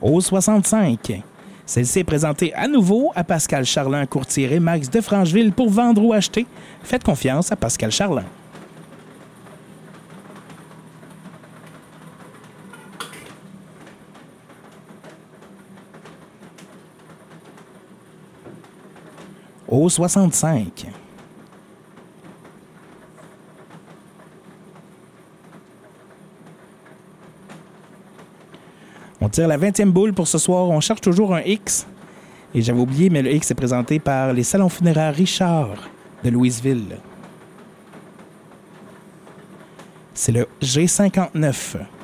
Au 65, celle-ci est présentée à nouveau à Pascal Charland, courtier Remax de Francheville pour vendre ou acheter. Faites confiance à Pascal Charland. Au 65. On tire la 20e boule pour ce soir. On cherche toujours un X. Et j'avais oublié, mais le X est présenté par les salons funéraires Richard de Louisville. C'est le G59.